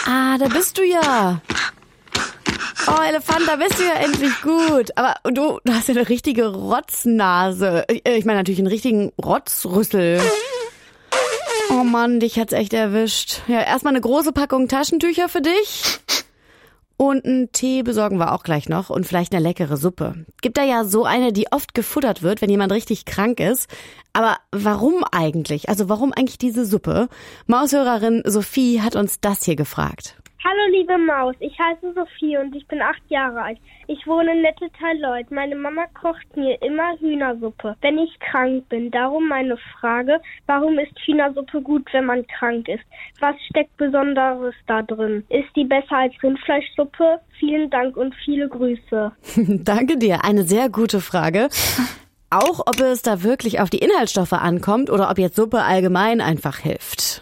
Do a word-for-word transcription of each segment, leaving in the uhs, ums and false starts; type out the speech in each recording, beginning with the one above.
Ah, da bist du ja. Oh, Elefant, da bist du ja endlich gut. Aber du, du hast ja eine richtige Rotznase. Ich meine natürlich einen richtigen Rotzrüssel. Oh Mann, dich hat's echt erwischt. Ja, erstmal eine große Packung Taschentücher für dich. Und einen Tee besorgen wir auch gleich noch und vielleicht eine leckere Suppe. Gibt da ja so eine, die oft gefuttert wird, wenn jemand richtig krank ist. Aber warum eigentlich? Also warum eigentlich diese Suppe? Maushörerin Sophie hat uns das hier gefragt. Hallo liebe Maus, ich heiße Sophie und ich bin acht Jahre alt. Ich wohne in Nettetal-Leuth. Meine Mama kocht mir immer Hühnersuppe, wenn ich krank bin. Darum meine Frage, warum ist Hühnersuppe gut, wenn man krank ist? Was steckt Besonderes da drin? Ist die besser als Rindfleischsuppe? Vielen Dank und viele Grüße. Danke dir, eine sehr gute Frage. Auch ob es da wirklich auf die Inhaltsstoffe ankommt oder ob jetzt Suppe allgemein einfach hilft.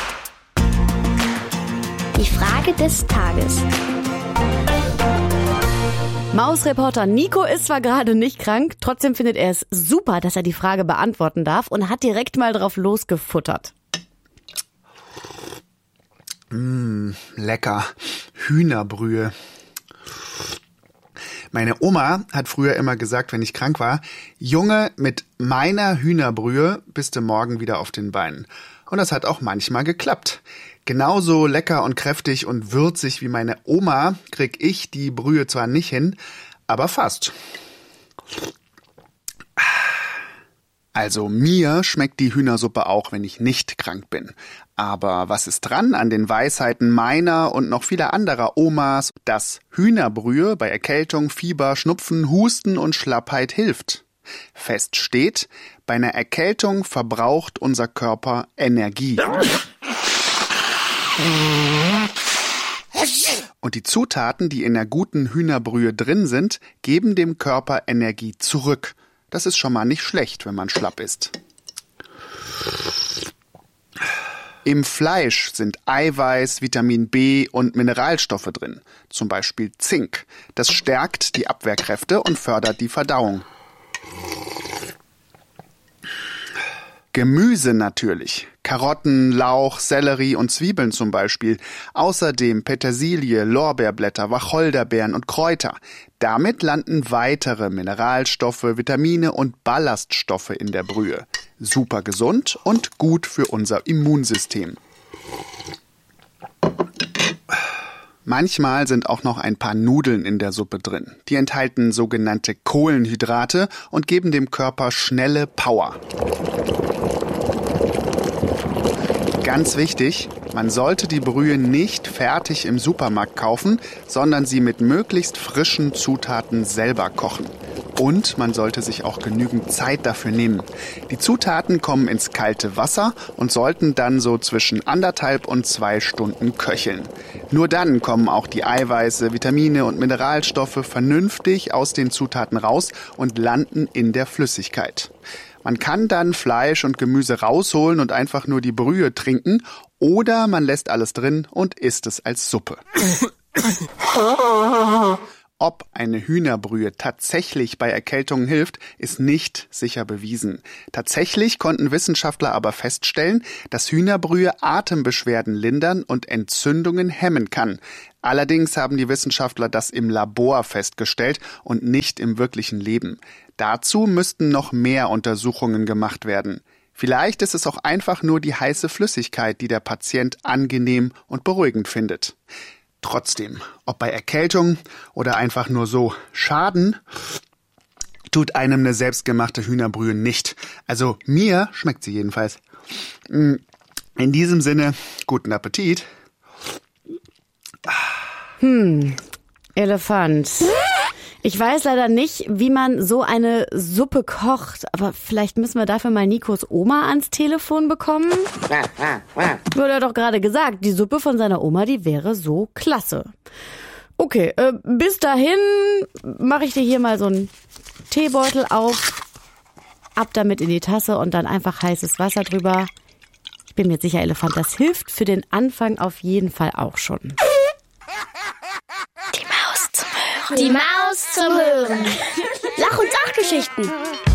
Die Frage des Tages. Mausreporter Nico ist zwar gerade nicht krank, trotzdem findet er es super, dass er die Frage beantworten darf und hat direkt mal drauf losgefuttert. Mmh, lecker. Hühnerbrühe. Meine Oma hat früher immer gesagt, wenn ich krank war, Junge, mit meiner Hühnerbrühe bist du morgen wieder auf den Beinen. Und das hat auch manchmal geklappt. Genauso lecker und kräftig und würzig wie meine Oma krieg ich die Brühe zwar nicht hin, aber fast. Also mir schmeckt die Hühnersuppe auch, wenn ich nicht krank bin. Aber was ist dran an den Weisheiten meiner und noch vieler anderer Omas, dass Hühnerbrühe bei Erkältung, Fieber, Schnupfen, Husten und Schlappheit hilft? Fest steht, bei einer Erkältung verbraucht unser Körper Energie. Und die Zutaten, die in der guten Hühnerbrühe drin sind, geben dem Körper Energie zurück. Das ist schon mal nicht schlecht, wenn man schlapp ist. Im Fleisch sind Eiweiß, Vitamin B und Mineralstoffe drin, zum Beispiel Zink. Das stärkt die Abwehrkräfte und fördert die Verdauung. Gemüse natürlich. Karotten, Lauch, Sellerie und Zwiebeln zum Beispiel. Außerdem Petersilie, Lorbeerblätter, Wacholderbeeren und Kräuter. Damit landen weitere Mineralstoffe, Vitamine und Ballaststoffe in der Brühe. Super gesund und gut für unser Immunsystem. Manchmal sind auch noch ein paar Nudeln in der Suppe drin. Die enthalten sogenannte Kohlenhydrate und geben dem Körper schnelle Power. Ganz wichtig, man sollte die Brühe nicht fertig im Supermarkt kaufen, sondern sie mit möglichst frischen Zutaten selber kochen. Und man sollte sich auch genügend Zeit dafür nehmen. Die Zutaten kommen ins kalte Wasser und sollten dann so zwischen anderthalb und zwei Stunden köcheln. Nur dann kommen auch die Eiweiße, Vitamine und Mineralstoffe vernünftig aus den Zutaten raus und landen in der Flüssigkeit. Man kann dann Fleisch und Gemüse rausholen und einfach nur die Brühe trinken oder man lässt alles drin und isst es als Suppe. Ob eine Hühnerbrühe tatsächlich bei Erkältungen hilft, ist nicht sicher bewiesen. Tatsächlich konnten Wissenschaftler aber feststellen, dass Hühnerbrühe Atembeschwerden lindern und Entzündungen hemmen kann. Allerdings haben die Wissenschaftler das im Labor festgestellt und nicht im wirklichen Leben. Dazu müssten noch mehr Untersuchungen gemacht werden. Vielleicht ist es auch einfach nur die heiße Flüssigkeit, die der Patient angenehm und beruhigend findet. Trotzdem, ob bei Erkältung oder einfach nur so Schaden, tut einem eine selbstgemachte Hühnerbrühe nicht. Also mir schmeckt sie jedenfalls. In diesem Sinne, guten Appetit. Hm, Elefant. Ich weiß leider nicht, wie man so eine Suppe kocht, aber vielleicht müssen wir dafür mal Nikos Oma ans Telefon bekommen. Wurde er doch gerade gesagt, die Suppe von seiner Oma, die wäre so klasse. Okay, äh, bis dahin mache ich dir hier mal so einen Teebeutel auf, ab damit in die Tasse und dann einfach heißes Wasser drüber. Ich bin mir sicher, Elefant, das hilft für den Anfang auf jeden Fall auch schon. Die Maus zum Hören. Die Maus zum Hören. Lach- und Sachgeschichten.